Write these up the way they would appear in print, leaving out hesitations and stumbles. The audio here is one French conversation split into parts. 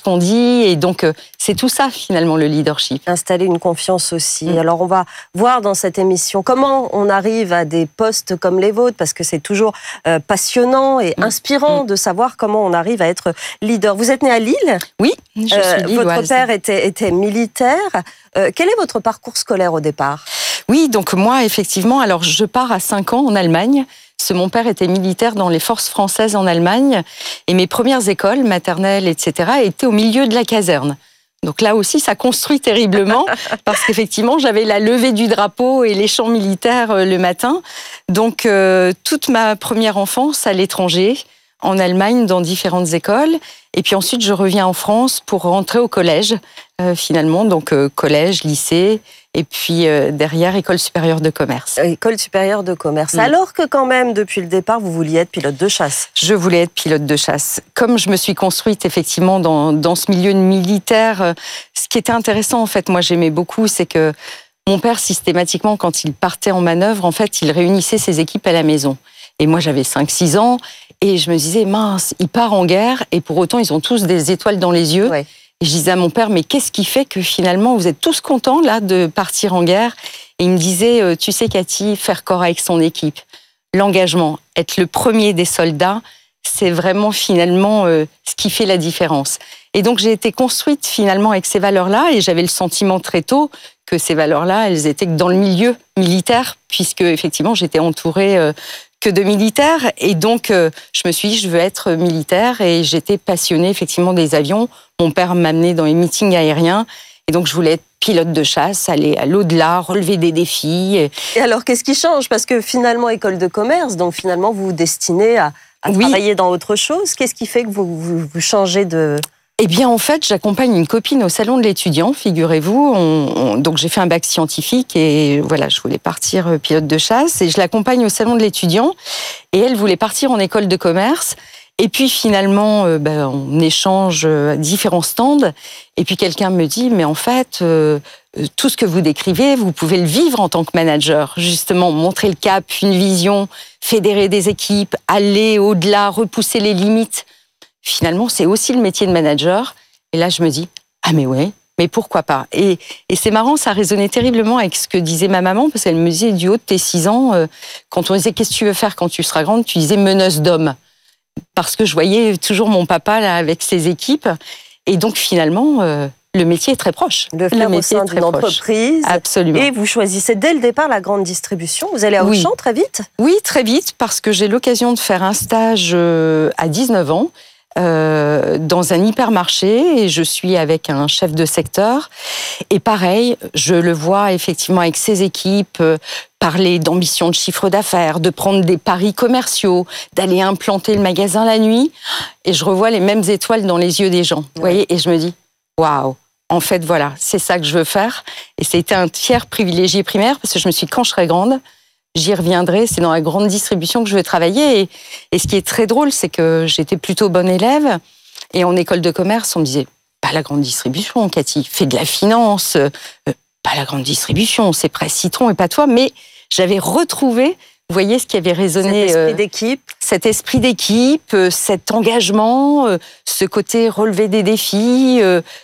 qu'on dit. Et donc, c'est tout ça, finalement, le leadership. Installer une confiance aussi. Alors, on va voir dans cette émission comment on arrive à des postes comme les vôtres, parce que c'est toujours passionnant et inspirant de savoir comment on arrive à être leader. Vous êtes né à Lille ? Oui, je suis lilloise. Votre père était militaire. Quel est votre parcours scolaire au départ ? Oui, donc moi, effectivement, alors je pars à 5 ans en Allemagne. Mon père était militaire dans les forces françaises en Allemagne. Et mes premières écoles, maternelles, etc., étaient au milieu de la caserne. Donc là aussi, ça construit terriblement, parce qu'effectivement, j'avais la levée du drapeau et les chants militaires le matin. Donc, toute ma première enfance à l'étranger, en Allemagne, dans différentes écoles. Et puis ensuite, je reviens en France pour rentrer au collège, finalement. Donc, collège, lycée, et puis derrière, école supérieure de commerce. École supérieure de commerce. Alors que quand même, depuis le départ, vous vouliez être pilote de chasse. Je voulais être pilote de chasse. Comme je me suis construite, effectivement, dans ce milieu militaire, ce qui était intéressant, en fait, moi, j'aimais beaucoup, c'est que mon père, systématiquement, quand il partait en manœuvre, en fait, il réunissait ses équipes à la maison. Et moi, j'avais 5-6 ans, et je me disais, mince, il part en guerre, et pour autant, ils ont tous des étoiles dans les yeux. Ouais. Et je disais à mon père, mais qu'est-ce qui fait que finalement, vous êtes tous contents, là, de partir en guerre ? Et il me disait, tu sais, Cathy, faire corps avec son équipe, l'engagement, être le premier des soldats, c'est vraiment, finalement, ce qui fait la différence. Et donc, j'ai été construite, finalement, avec ces valeurs-là, et j'avais le sentiment très tôt que ces valeurs-là, elles étaient dans le milieu militaire, puisque, effectivement, j'étais entourée que de militaires. Et donc, je me suis dit, je veux être militaire. Et j'étais passionnée, effectivement, des avions. Mon père m'amenait dans les meetings aériens. Et donc, je voulais être pilote de chasse, aller à l'au-delà, relever des défis. Et alors, qu'est-ce qui change ? Parce que finalement, école de commerce, donc finalement, vous vous destinez à travailler dans autre chose. Qu'est-ce qui fait que vous changez de... Eh bien, en fait, j'accompagne une copine au salon de l'étudiant, figurez-vous. Donc, j'ai fait un bac scientifique et voilà, je voulais partir pilote de chasse. Et je l'accompagne au salon de l'étudiant. Et elle voulait partir en école de commerce. Et puis, finalement, on échange à différents stands. Et puis, quelqu'un me dit, mais en fait, tout ce que vous décrivez, vous pouvez le vivre en tant que manager. Justement, montrer le cap, une vision, fédérer des équipes, aller au-delà, repousser les limites. Finalement, c'est aussi le métier de manager. Et là, je me dis, ah mais ouais, mais pourquoi pas ? Et c'est marrant, ça résonnait terriblement avec ce que disait ma maman, parce qu'elle me disait, du haut de tes 6 ans, quand on disait, qu'est-ce que tu veux faire quand tu seras grande ? Tu disais, meneuse d'hommes. Parce que je voyais toujours mon papa là, avec ses équipes. Et donc, finalement, le métier est très proche. Le faire au sein d'une entreprise. Absolument. Et vous choisissez dès le départ la grande distribution. Vous allez à Auchan très vite ? Oui, très vite, parce que j'ai l'occasion de faire un stage à 19 ans. Dans un hypermarché et je suis avec un chef de secteur et pareil, je le vois effectivement avec ses équipes parler d'ambition de chiffre d'affaires, de prendre des paris commerciaux, d'aller implanter le magasin la nuit et je revois les mêmes étoiles dans les yeux des gens, vous voyez, et je me dis waouh, en fait voilà, c'est ça que je veux faire et c'était un tiers privilégié primaire parce que je me suis dit quand je serai grande, j'y reviendrai, c'est dans la grande distribution que je vais travailler. Et ce qui est très drôle, c'est que j'étais plutôt bonne élève. Et en école de commerce, on me disait, pas la grande distribution, Cathy, fais de la finance, pas la grande distribution, c'est Presse Citron et pas toi. Mais j'avais retrouvé, vous voyez, ce qui avait résonné. Cet esprit d'équipe. Cet esprit d'équipe, cet engagement, ce côté relever des défis.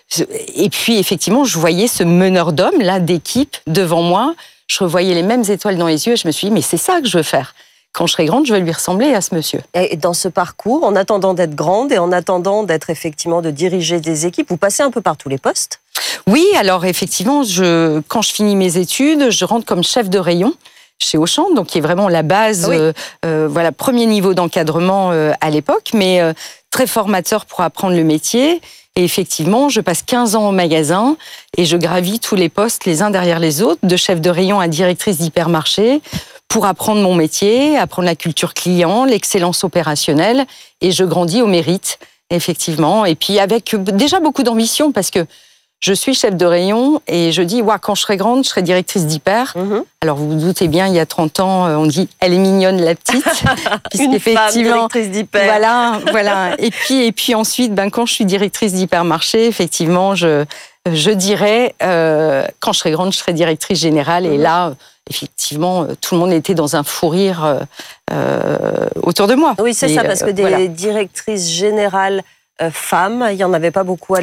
Et puis, effectivement, je voyais ce meneur d'hommes, là, d'équipe, devant moi. Je revoyais les mêmes étoiles dans les yeux et je me suis dit, mais c'est ça que je veux faire. Quand je serai grande, je vais lui ressembler à ce monsieur. Et dans ce parcours, en attendant d'être grande et en attendant d'être effectivement de diriger des équipes, vous passez un peu par tous les postes ? Oui, alors effectivement, quand je finis mes études, je rentre comme chef de rayon chez Auchan, donc qui est vraiment la base, voilà, premier niveau d'encadrement à l'époque, mais très formateur pour apprendre le métier. Et effectivement, je passe 15 ans au magasin et je gravis tous les postes les uns derrière les autres, de chef de rayon à directrice d'hypermarché, pour apprendre mon métier, apprendre la culture client, l'excellence opérationnelle. Et je grandis au mérite, effectivement. Et puis avec déjà beaucoup d'ambition, parce que je suis chef de rayon et je dis, quand je serai grande, je serai directrice d'hyper. Alors, vous vous doutez bien, il y a 30 ans, on dit, elle est mignonne, la petite. Une femme directrice d'hyper. Voilà. Et puis ensuite, quand je suis directrice d'hypermarché, effectivement, je dirais, quand je serai grande, je serai directrice générale. Et là, effectivement, tout le monde était dans un fou rire autour de moi. Oui, c'est ça, parce que des directrices générales femmes, il n'y en avait pas beaucoup à